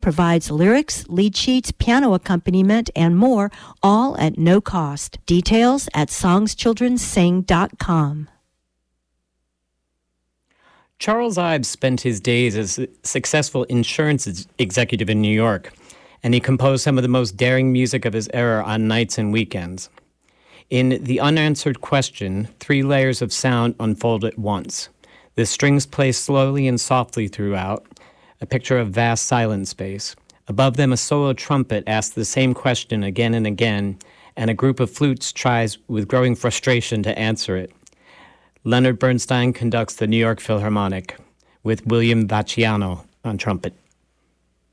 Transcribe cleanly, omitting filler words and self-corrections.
provides lyrics, lead sheets, piano accompaniment, and more, all at no cost. Details at songschildrensing.com. Charles Ives spent his days as a successful insurance executive in New York, and he composed some of the most daring music of his era on nights and weekends. In The Unanswered Question, 3 layers of sound unfold at once. The strings play slowly and softly throughout, a picture of vast silent space. Above them, a solo trumpet asks the same question again and again, and a group of flutes tries with growing frustration to answer it. Leonard Bernstein conducts the New York Philharmonic, with William Vacciano on trumpet.